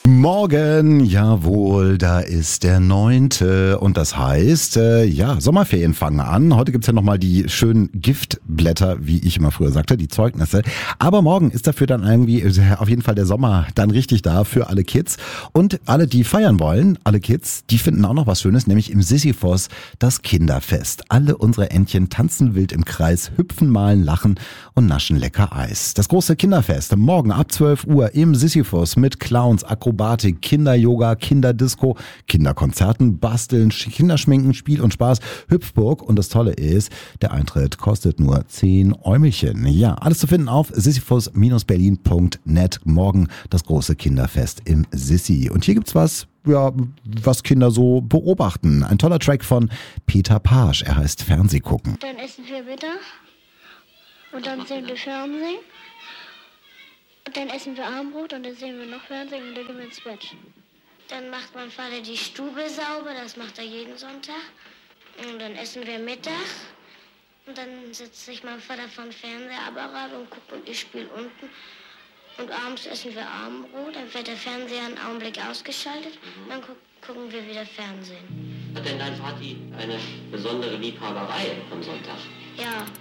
Morgen, jawohl, da ist der 9. Und das heißt, Sommerferien fangen an. Heute gibt's ja nochmal die schönen Giftblätter, wie ich immer früher sagte, die Zeugnisse. Aber morgen ist dafür dann irgendwie auf jeden Fall der Sommer dann richtig da für alle Kids. Und alle, die feiern wollen, alle Kids, die finden auch noch was Schönes, nämlich im Sisyphos das Kinderfest. Alle unsere Entchen tanzen wild im Kreis, hüpfen, malen, lachen und naschen lecker Eis. Das große Kinderfest morgen ab 12 Uhr im Sisyphos mit Clowns, Akrobatik, Kinder-Yoga, Kinderdisco, Kinderkonzerten, Basteln, Kinderschminken, Spiel und Spaß, Hüpfburg. Und das Tolle ist, der Eintritt kostet nur 10 Äumelchen. Ja, alles zu finden auf sisyphos-berlin.net. Morgen das große Kinderfest im Sissi. Und hier gibt's was Kinder so beobachten. Ein toller Track von Peter Pasch. Er heißt Fernsehgucken. Dann essen wir Mittag und dann sehen wir Fernsehen. Und dann essen wir Abendbrot und dann sehen wir noch Fernsehen und dann gehen wir ins Bett. Dann macht mein Vater die Stube sauber, das macht er jeden Sonntag. Und dann essen wir Mittag. Und dann setzt sich mein Vater vor den Fernsehapparat und guckt und ich spiele unten. Und abends essen wir Abendbrot, dann wird der Fernseher einen Augenblick ausgeschaltet und dann gucken wir wieder Fernsehen. Hat denn dein Vati eine besondere Liebhaberei am Sonntag? Ja.